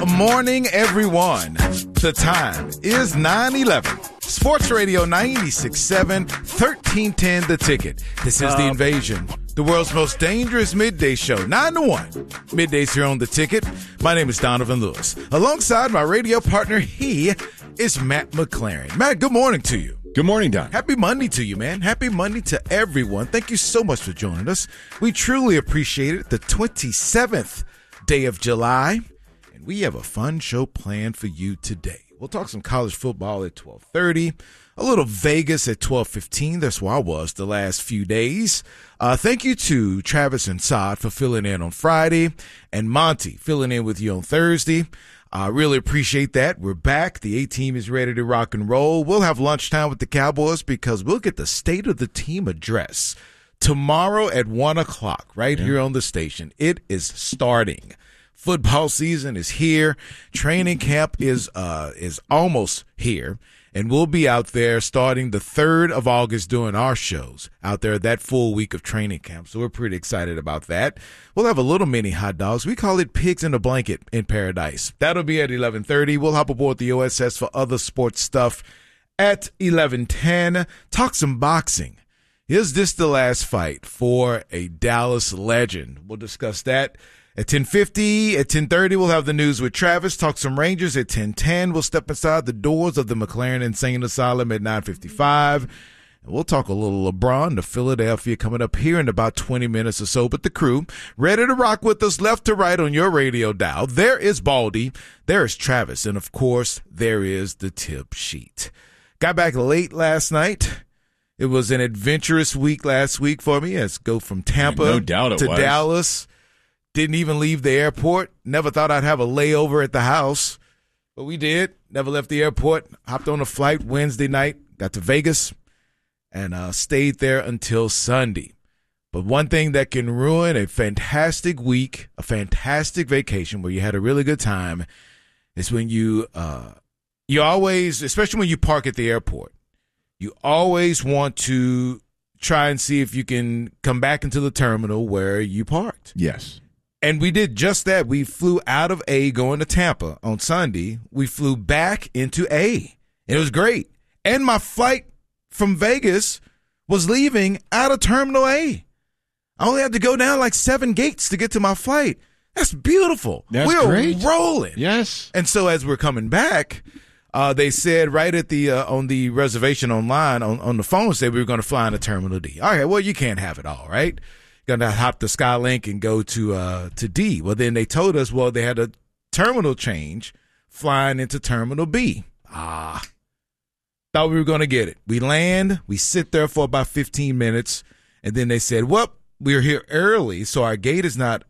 morning, everyone. The time is 9:11. Sports Radio 96.7, 1310 The Ticket. This is The Invasion, the world's most dangerous midday show, 9 to 1. Middays here on The Ticket. My name is Donovan Lewis. Alongside my radio partner, he is Matt McLaren. Matt, good morning to you. Good morning, Don. Happy Monday to you, man. Happy Monday to everyone. Thank you so much for joining us. We truly appreciate it. The 27th day of July, and we have a fun show planned for you today. We'll talk some college football at 12:30, a little Vegas at 12:15. That's where I was the last few days. Thank you to Travis and Saad for filling in on Friday, and Monty filling in with you on Thursday. I really appreciate that. We're back. The A-team is ready to rock and roll. We'll have lunchtime with the Cowboys because we'll get the State of the Team address tomorrow at 1 o'clock right here on the station. It is starting. Football season is here. Training camp is almost here. And we'll be out there starting the 3rd of August doing our shows out there that full week of training camp. So we're pretty excited about that. We'll have a little mini hot dogs. We call it Pigs in a Blanket in Paradise. That'll be at 11:30. We'll hop aboard the OSS for other sports stuff at 11:10. Talk some boxing. Is this the last fight for a Dallas legend? We'll discuss that at 10:50. At 10:30, we'll have the news with Travis. Talk some Rangers at 10:10. We'll step inside the doors of the McLaren Insane Asylum at 9:55. And we'll talk a little LeBron to Philadelphia coming up here in about 20 minutes or so. But the crew, ready to rock with us left to right on your radio dial. There is Baldy. There is Travis. And, of course, there is the tip sheet. Got back late last night. It was an adventurous week last week for me. Let's go from Tampa to Dallas. Didn't even leave the airport. Never thought I'd have a layover at the house. But we did. Never left the airport. Hopped on a flight Wednesday night. Got to Vegas. And stayed there until Sunday. But one thing that can ruin a fantastic week, a fantastic vacation where you had a really good time, is when you always, especially when you park at the airport, you always want to try and see if you can come back into the terminal where you parked. Yes. And we did just that. We flew out of A going to Tampa on Sunday. We flew back into A. It was great. And my flight from Vegas was leaving out of Terminal A. I only had to go down like 7 gates to get to my flight. That's beautiful. We're great. Rolling. Yes. And so as we're coming back, they said right at the on the reservation online on the phone, said we were going to fly into Terminal D. All right, well, you can't have it all, right? Going to hop the Skylink and go to D. Well, then they told us, well, they had a terminal change flying into Terminal B. Thought we were going to get it. We land, we sit there for about 15 minutes, and then they said, well, we're here early, so our gate is not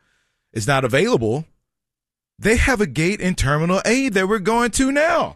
available. They have a gate in Terminal A that we're going to now.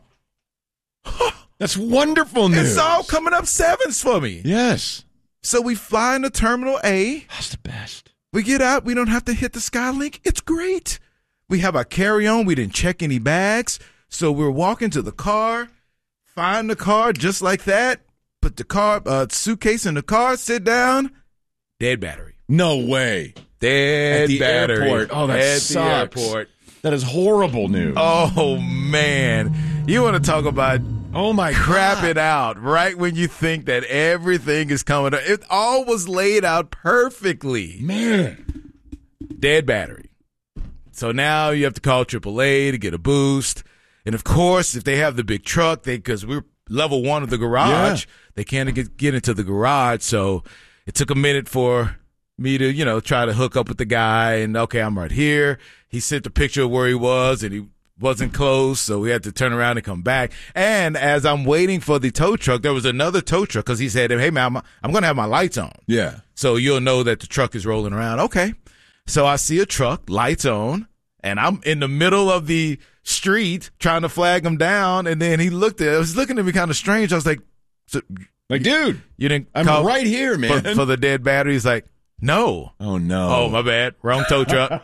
That's wonderful news. It's all coming up sevens for me. Yes. So we fly into Terminal A. That's the best. We get out. We don't have to hit the Skylink. It's great. We have our carry-on. We didn't check any bags. So we're walking to the car, find the car just like that, put the suitcase in the car, sit down, dead battery. No way. Dead at the battery. Airport. Oh, that at sucks. The airport. That is horrible news. Oh, man. You want to talk about crap God. it out right when you think that everything is coming up. It all was laid out perfectly. Man. Dead battery. So now you have to call AAA to get a boost. And, of course, if they have the big truck, because we're level 1 of the garage, they can't get into the garage. So it took a minute for me to, try to hook up with the guy. And, okay, I'm right here. He sent a picture of where he was, and he wasn't close, so we had to turn around and come back. And as I'm waiting for the tow truck, there was another tow truck because he said, hey, man, I'm going to have my lights on. Yeah. So you'll know that the truck is rolling around. Okay. So I see a truck, lights on, and I'm in the middle of the street trying to flag him down. And then he was looking at me kind of strange. I was like, dude, you didn't I'm call right here, man. For the dead battery. He's like, no. Oh, no. Oh, my bad. Wrong tow truck.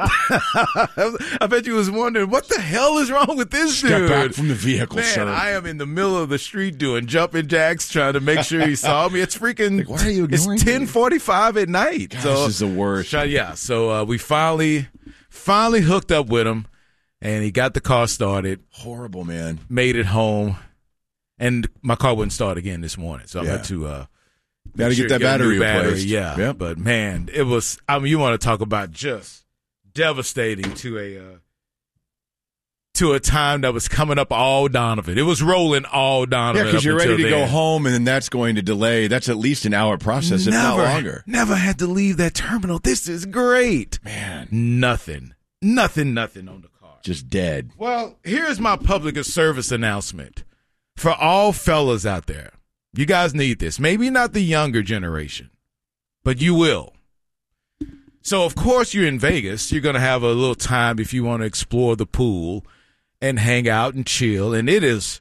I bet you was wondering, what the hell is wrong with this dude? Step back from the vehicle, man, sir. I am in the middle of the street doing jumping jacks, trying to make sure he saw me. It's freaking, why are you ignoring it's 10:45 at night. Gosh, this is the worst. So we finally hooked up with him. And he got the car started. Horrible, man. Made it home. And my car wouldn't start again this morning. So I had to got to get that battery replaced. Yeah. Yep. But, man, it was – I mean, you want to talk about just devastating to a time that was coming up all Donovan. It was rolling all Donovan. Yeah, because you're ready to go home, and then that's going to delay. That's at least an hour process, if not longer. Never had to leave that terminal. This is great. Man. Nothing on the car. Just dead. Well, here's my public service announcement for all fellas out there. You guys need this. Maybe not the younger generation, but you will. So, of course, you're in Vegas. You're going to have a little time if you want to explore the pool and hang out and chill. And it is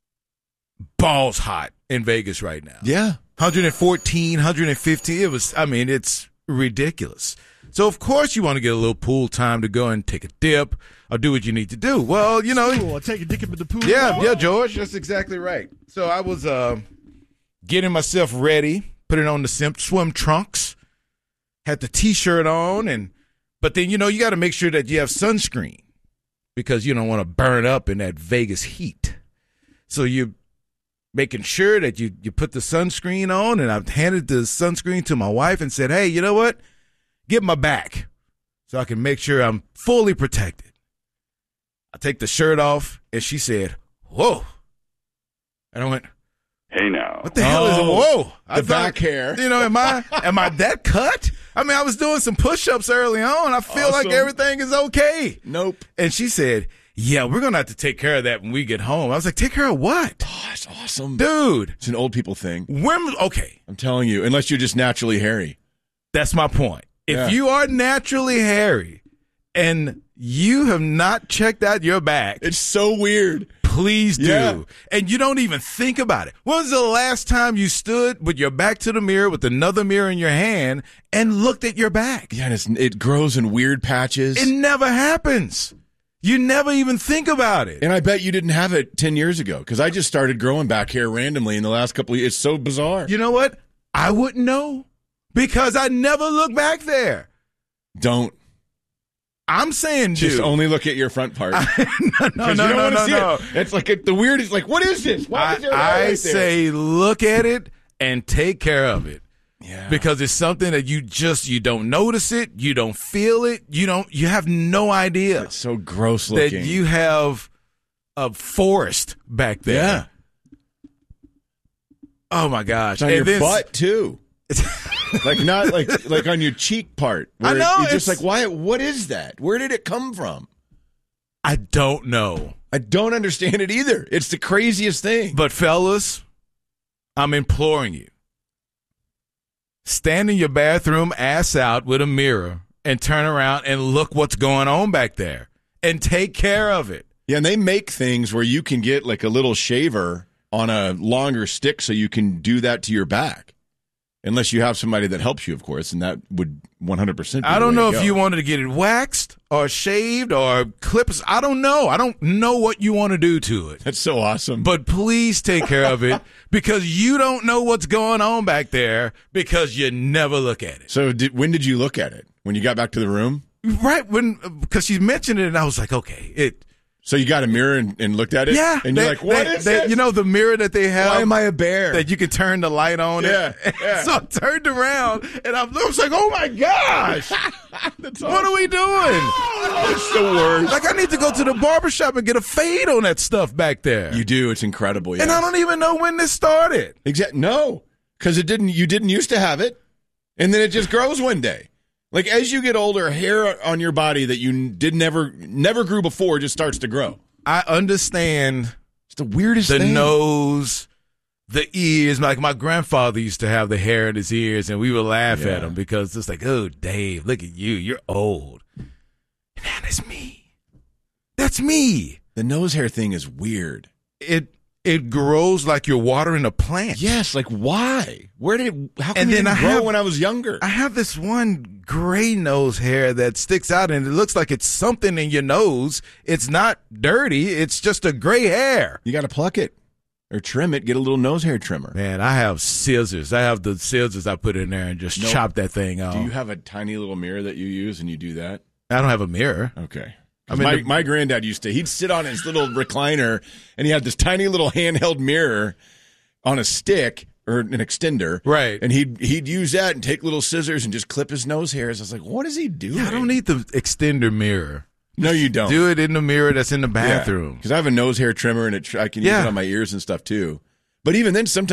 balls hot in Vegas right now. Yeah. 114, 115. It's ridiculous. So, of course, you want to get a little pool time to go and take a dip or do what you need to do. Well, you know. Cool. I'll take a dip in the pool. Yeah, George. That's exactly right. So I was getting myself ready, putting on the swim trunks, had the T-shirt on, but then, you know, you got to make sure that you have sunscreen because you don't want to burn up in that Vegas heat. So you're making sure that you put the sunscreen on, and I've handed the sunscreen to my wife and said, hey, you know what? Get my back so I can make sure I'm fully protected. I take the shirt off, and she said, whoa. And I went, hey now. what the hell is it? Whoa. The back hair. You know, am I that cut? I mean, I was doing some push-ups early on. I feel like everything is okay. Nope. And she said, yeah, we're going to have to take care of that when we get home. I was like, take care of what? Oh, that's awesome. Dude. It's an old people thing. Okay. I'm telling you, unless you're just naturally hairy. That's my point. If you are naturally hairy and you have not checked out your back, it's so weird. Please do. Yeah. And you don't even think about it. When was the last time you stood with your back to the mirror with another mirror in your hand and looked at your back? Yeah, and it grows in weird patches. It never happens. You never even think about it. And I bet you didn't have it 10 years ago because I just started growing back hair randomly in the last couple of years. It's so bizarre. You know what? I wouldn't know because I never look back there. Don't. I'm saying, just dude. only look at your front part. No. It's like the weirdest. Like, what is this? Why is there I say, look at it and take care of it. Yeah. Because it's something that you don't notice it, you don't feel it, you have no idea. It's so gross looking. That you have a forest back there. Yeah. Oh my gosh. It's on your butt too. Like not like on your cheek part. I know. You're just like, why? What is that? Where did it come from? I don't know. I don't understand it either. It's the craziest thing. But fellas, I'm imploring you. Stand in your bathroom, ass out with a mirror, and turn around and look what's going on back there. And take care of it. Yeah, and they make things where you can get like a little shaver on a longer stick so you can do that to your back. Unless you have somebody that helps you, of course, and that would 100% be I don't know if you wanted to get it waxed or shaved or clips. I don't know. I don't know what you want to do to it. That's so awesome. But please take care of it because you don't know what's going on back there because you never look at it. So when did you look at it? When you got back to the room? Right, because she mentioned it, and I was like, okay, So you got a mirror and looked at it? Yeah. And you're like, what is this? You know the mirror that they have? Why am I a bear? That you can turn the light on. Yeah. So I turned around, and I was like, oh, my gosh. What are we doing? Oh, it's the worst. Like, I need to go to the barbershop and get a fade on that stuff back there. You do. It's incredible. Yes. And I don't even know when this started. No, because you didn't used to have it, and then it just grows one day. Like, as you get older, hair on your body that you never grew before just starts to grow. I understand. It's the weirdest thing. The thing. Nose, the ears. Like, my grandfather used to have the hair in his ears, and we would laugh at him because it's like, oh, Dave, look at you. You're old. And that's me. That's me. The nose hair thing is weird. It grows like you're watering a plant. Yes, like why? How come it didn't grow when I was younger? I have this one gray nose hair that sticks out, and it looks like it's something in your nose. It's not dirty. It's just a gray hair. You got to pluck it or trim it. Get a little nose hair trimmer. Man, I have scissors. I have the scissors I put in there and just chop that thing off. Do you have a tiny little mirror that you use and you do that? I don't have a mirror. Okay. My granddad he'd sit on his little recliner, and he had this tiny little handheld mirror on a stick or an extender. Right. And he'd use that and take little scissors and just clip his nose hairs. I was like, what is he doing? I don't need the extender mirror. No, you don't. Do it in the mirror that's in the bathroom. Because I have a nose hair trimmer, and I can use it on my ears and stuff, too. But even then, sometimes